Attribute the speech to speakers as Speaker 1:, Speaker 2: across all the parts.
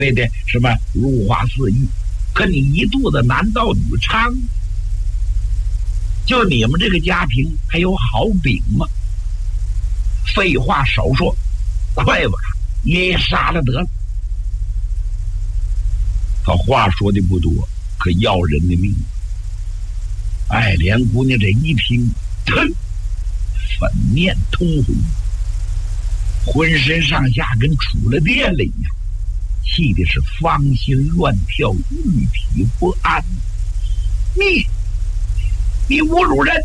Speaker 1: 谓的什么如花似玉，可你一肚子男盗女娼，就你们这个家庭还有好饼吗？废话少说，快把也杀了得了。他话说的不多，可要人的命。爱莲姑娘这一听，腾，粉面通红，浑身上下跟触了电了一样，气的是芳心乱跳，玉体不安。你侮辱人，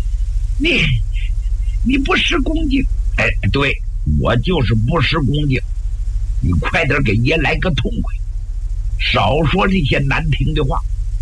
Speaker 1: 你不识恭敬。哎，对，我就是不识恭敬。你快点给爷来个痛快，少说这些难听的话。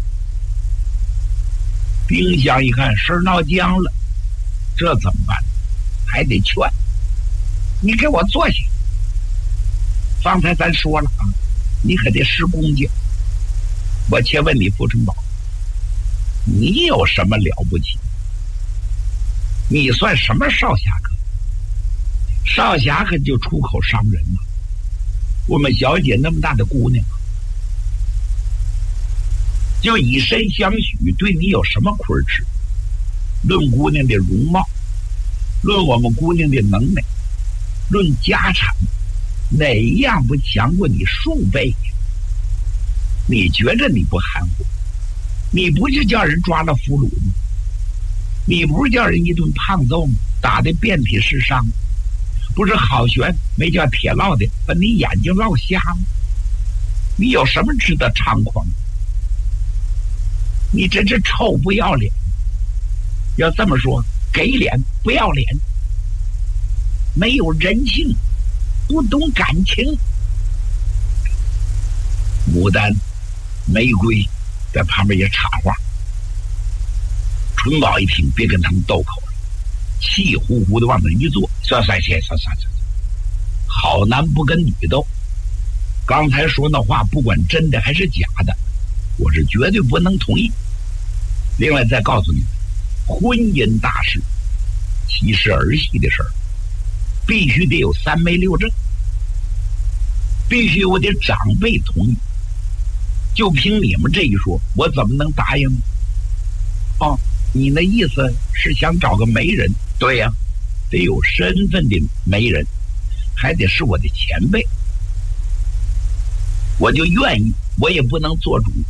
Speaker 1: 丁香一看事闹僵了，这怎么办？还得劝你给我坐下。方才咱说了啊，你可得识恭敬。我且问你，傅成宝，你有什么了不起？你算什么少侠客？少侠客就出口伤人嘛。我们小姐那么大的姑娘，就以身相许，对你有什么亏吃？论姑娘的容貌，论我们姑娘的能耐，论家产，哪一样不强过你数倍？你觉着你不含糊？你不是叫人抓了俘虏吗？你不是叫人一顿胖揍吗？打得遍体是伤，不是好悬没叫铁烙的把你眼睛烙瞎吗？你有什么值得猖狂？你真是臭不要脸！要这么说，给脸不要脸，没有人性，不懂感情。牡丹、玫瑰在旁边也插话。春宝一听，别跟他们斗口了，气呼呼的往那一坐，算，好男不跟女斗。刚才说那话，不管真的还是假的，我是绝对不能同意。另外再告诉你，婚姻大事其实儿戏的事儿，必须得有三媒六证，必须我得长辈同意。就凭你们这一说，我怎么能答应呢？哦，你那意思是想找个媒人？对呀，得有身份的媒人，还得是我的前辈，我就愿意，我也不能做主。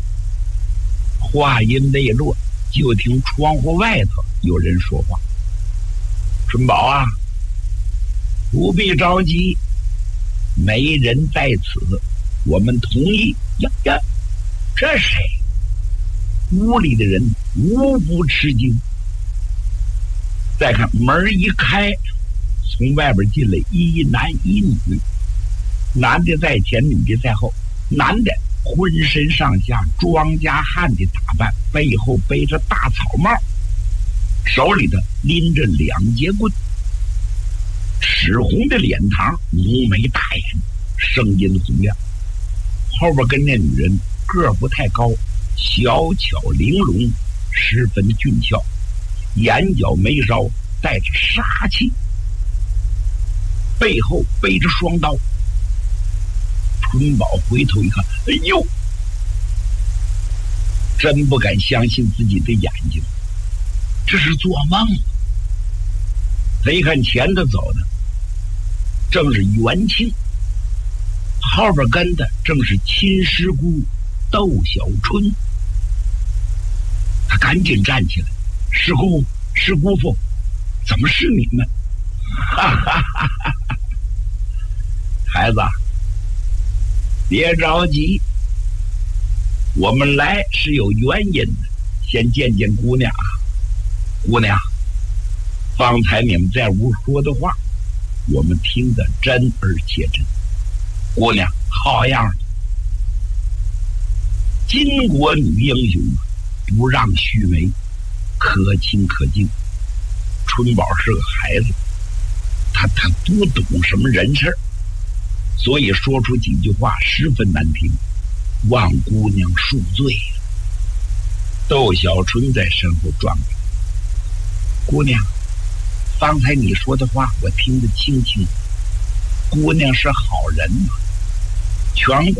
Speaker 1: 话音未落，就听窗户外头有人说话：“春宝啊，不必着急，没人在此，我们同意。”呀，这谁？屋里的人无不吃惊。再看门一开，从外边进来一男一女，男的在前，女的在后。男的浑身上下庄稼汉的打扮，背后背着大草帽，手里头拎着两节棍，赤红的脸庞，浓眉大眼，声音洪亮。后边跟那女人个儿不太高，小巧玲珑，十分俊俏，眼角眉梢带着杀气，背后背着双刀。春宝回头一看，哎呦，真不敢相信自己的眼睛，这是做梦。他一看前头走的正是元庆，后边跟的正是亲师姑窦小春。他赶紧站起来：“师姑，师姑父，怎么是你们？”哈哈哈哈！孩子，别着急，我们来是有原因的。先见见姑娘啊，姑娘，方才你们在屋说的话，我们听得真而且真。姑娘好样的，巾帼女英雄，不让须眉，可亲可敬。春宝是个孩子，他不懂什么人事，所以说出几句话十分难听，望姑娘恕罪。窦小春在身后撞着：“姑娘，方才你说的话我听得清清，姑娘是好人嘛，全